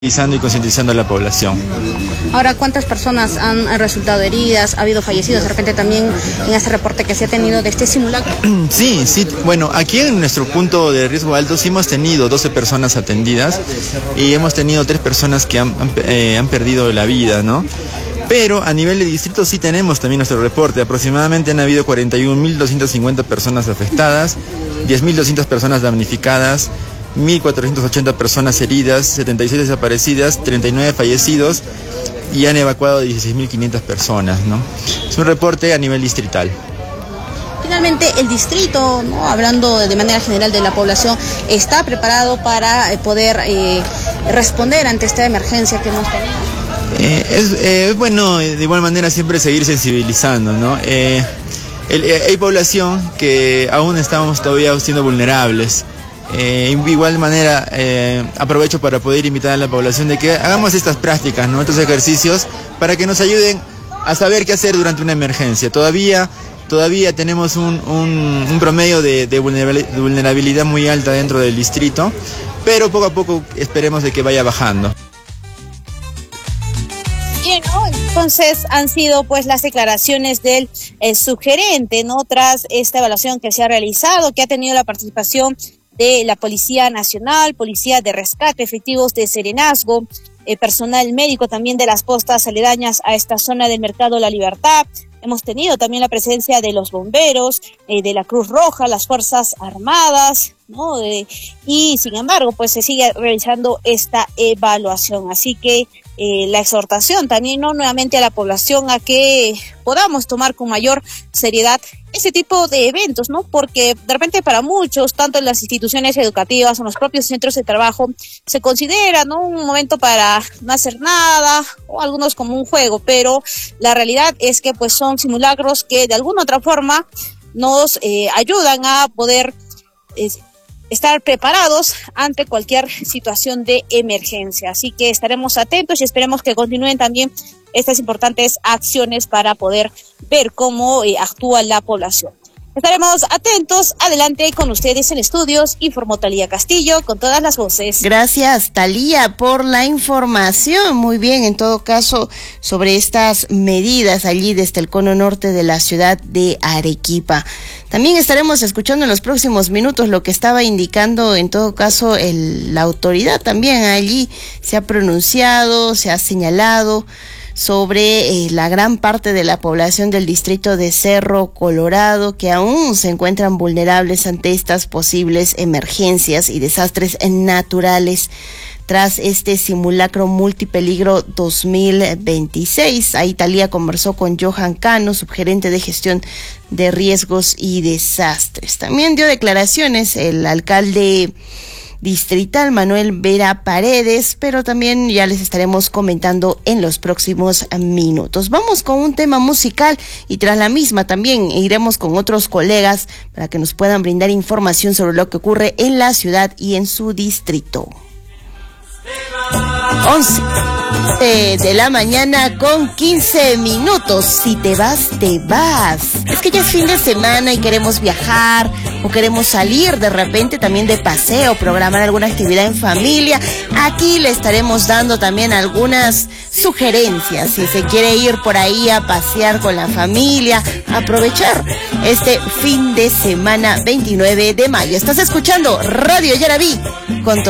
y concientizando a la población. Ahora, ¿cuántas personas han resultado heridas? ¿Ha habido fallecidos de repente también en este reporte que se ha tenido de este simulacro? Sí, bueno, aquí en nuestro punto de riesgo alto sí hemos tenido 12 personas atendidas y hemos tenido 3 personas que han perdido la vida, ¿no? Pero a nivel de distrito sí tenemos también nuestro reporte. Aproximadamente han habido 41.250 personas afectadas, 10.200 personas damnificadas, 1.480 personas heridas, 76 desaparecidas, 39 fallecidos y han evacuado 16.500 personas, ¿no? Es un reporte a nivel distrital. Finalmente, el distrito, ¿no?, hablando de manera general de la población, ¿está preparado para poder responder ante esta emergencia que hemos tenido? Es bueno, de igual manera, siempre seguir sensibilizando, ¿no? Hay población que aún estamos todavía siendo vulnerables. De igual manera, aprovecho para poder invitar a la población de que hagamos estas prácticas, ¿no?, estos ejercicios, para que nos ayuden a saber qué hacer durante una emergencia. Todavía tenemos un promedio de vulnerabilidad muy alta dentro del distrito, pero poco a poco esperemos de que vaya bajando. Bien, ¿no? Entonces han sido pues las declaraciones del subgerente, ¿no?, tras esta evaluación que se ha realizado, que ha tenido la participación de la Policía Nacional, Policía de Rescate, efectivos de Serenazgo, personal médico también de las postas aledañas a esta zona del Mercado La Libertad. Hemos tenido también la presencia de los bomberos, de la Cruz Roja, las Fuerzas Armadas, ¿no? Y sin embargo, pues se sigue realizando esta evaluación. Así que la exhortación también, ¿no?, nuevamente a la población a que podamos tomar con mayor seriedad este tipo de eventos, ¿no? Porque de repente para muchos, tanto en las instituciones educativas o en los propios centros de trabajo, se considera, ¿no?, un momento para no hacer nada, o algunos como un juego, pero la realidad es que pues son simulacros que de alguna u otra forma nos ayudan a poder estar preparados ante cualquier situación de emergencia. Así que estaremos atentos y esperemos que continúen también estas importantes acciones para poder ver cómo actúa la población. Estaremos atentos. Adelante con ustedes en estudios, informó Talía Castillo con todas las voces. Gracias, Talía, por la información. Muy bien, en todo caso, sobre estas medidas allí desde el cono norte de la ciudad de Arequipa. También estaremos escuchando en los próximos minutos lo que estaba indicando, en todo caso, la autoridad también allí se ha pronunciado, se ha señalado sobre la gran parte de la población del distrito de Cerro Colorado que aún se encuentran vulnerables ante estas posibles emergencias y desastres naturales tras este simulacro multipeligro 2026. Ahí Talía conversó con Johan Cano, subgerente de gestión de riesgos y desastres. También dio declaraciones el alcalde distrital Manuel Vera Paredes, pero también ya les estaremos comentando en los próximos minutos. Vamos con un tema musical y tras la misma también iremos con otros colegas para que nos puedan brindar información sobre lo que ocurre en la ciudad y en su distrito. 11 de la mañana con 15 minutos. Si te vas, te vas. Es que ya es fin de semana y queremos viajar o queremos salir de repente también de paseo, programar alguna actividad en familia. Aquí le estaremos dando también algunas sugerencias. Si se quiere ir por ahí a pasear con la familia, aprovechar este fin de semana 29 de mayo. Estás escuchando Radio Yarabí con